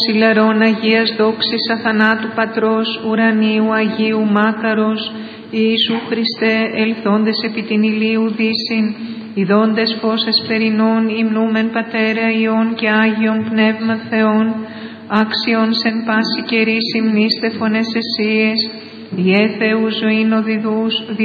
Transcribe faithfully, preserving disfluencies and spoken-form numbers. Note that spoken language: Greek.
Ηλαρών Αγίας δόξης αθανάτου Πατρός ουρανίου Αγίου Μάκαρος Ιησού Χριστέ ελθόντες επί την ηλίου δύσιν ιδώντες φως εσπερινών υμνούμεν Πατέρα Υιόν και Άγιον Πνεύμα Θεόν άξιον σεν πάση καιρή υμνήστε φωνές εσύες διέ Θεού ζωήν οδηδούς